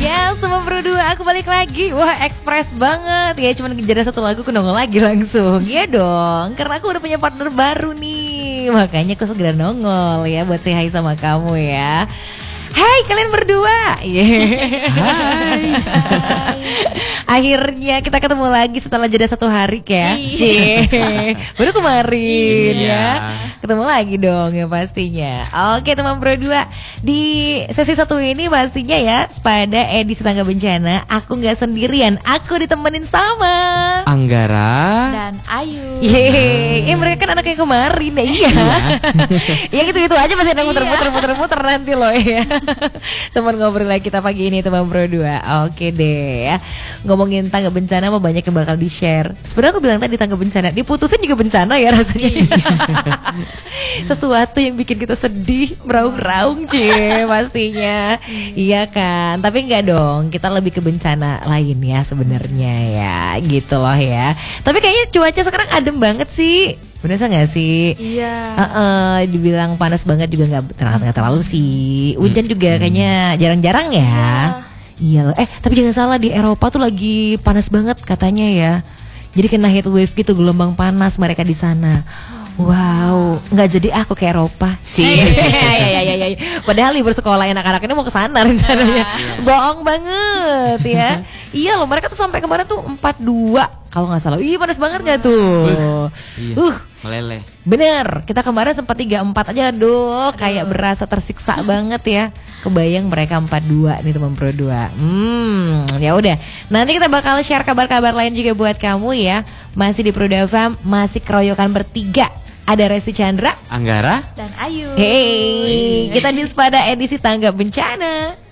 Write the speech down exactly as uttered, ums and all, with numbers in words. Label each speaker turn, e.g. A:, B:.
A: Yes, teman berdua, aku balik lagi. Wah, ekspres banget ya. Cuman jeda satu lagu, aku nongol lagi langsung. Iya dong, karena aku udah punya partner baru nih. Makanya aku segera nongol ya buat say hi sama kamu ya. Hai kalian berdua. Yeah.
B: Hai.
A: Hai. Akhirnya kita ketemu lagi setelah jeda satu hari ya.
B: Iya.
A: Baru kemarin
B: Iya.
A: ya. Ketemu lagi dong ya pastinya. Oke teman berdua, di sesi satu ini pastinya ya pada edisi Tangga Bencana, aku nggak sendirian, aku ditemenin sama
B: Anggara
C: dan Ayu.
A: Yeay, eh, mereka kan anak yang kemarin ya. Iya. Ya gitu-gitu aja masih ada muter-muter muter-muter nanti loh ya. Teman ngobrol lagi kita pagi ini teman berdua. Oke deh ya. Ngomongin tangga bencana mah banyak yang bakal di-share. Sebenarnya aku bilang tadi tangga bencana, diputusin juga bencana ya rasanya. Sesuatu yang bikin kita sedih, meraung-raung cie pastinya. Iya kan? Tapi enggak dong, kita lebih ke bencana lain ya sebenarnya ya. Gitu loh ya. Tapi kayaknya cuaca sekarang adem banget sih. Bener gak sih?
C: Iya.
A: Uh-uh, dibilang panas banget juga nggak terlalu, terlalu sih. Hujan juga kayaknya jarang-jarang ya. Iya loh. Eh tapi jangan salah, di Eropa tuh lagi panas banget katanya ya. Jadi kena heat wave gitu, gelombang panas mereka di sana. Wow, nggak jadi aku ke Eropa sih. Ya, ya, ya, ya. Padahal libur sekolah anak-anak ini mau ke sana rencananya. Bohong banget ya. Iya loh, mereka tuh sampai kemarin tuh empat puluh dua kalau nggak salah. Ih panas banget nggak tuh?
B: Iya.
A: Uh,
B: meleleh.
A: bener. Kita kemarin sempat tiga puluh empat aja, aduh, kayak berasa tersiksa banget ya. Kebayang mereka empat puluh dua nih teman Pro dua. Hmm, ya udah. Nanti kita bakal share kabar-kabar lain juga buat kamu ya. Masih di Pro F M, masih keroyokan bertiga. Ada Resti Chandra,
B: Anggara
C: Dan Ayu.
A: hey, kita di pada edisi Tangga Bencana.